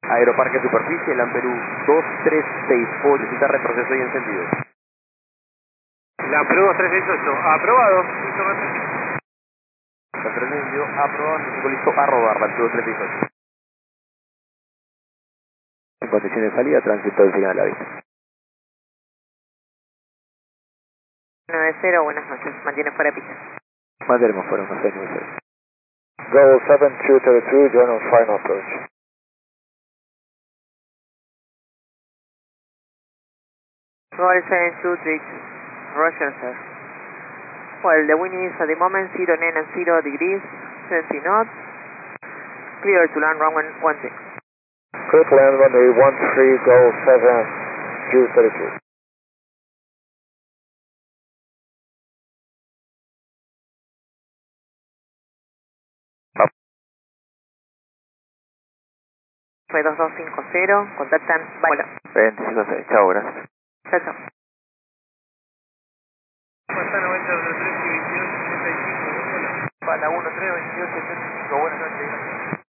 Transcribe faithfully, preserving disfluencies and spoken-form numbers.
Aeroparque Superficie, Lamperú dos tres seis ocho, necesita reproceso y encendido. Lamperú dos tres seis ocho, aprobado. Control de envío aprobado, necesito listo a rodar, Lamperú dos tres seis ocho. En condiciones de salida, tránsito del final a la vista. nueve cero, buenas noches, mantiene fuera de pista. Mantenemos fuera, uno seis nueve cero. Go seven two three two, join on final approach. Roll seven two three two, Roger, sir. Well, the wind is at the moment zero nine and zero degrees, twenty knots. Clear to land runway one six. Clear to land runway one three, go seven two three two. dos dos cinco cero, contactan, vale. veinticinco seis, chao, gracias. Chao, chao. Pasa noventa tres y veintiocho ochenta y cinco, Para uno tres veintiocho ochenta y cinco, buenas noches.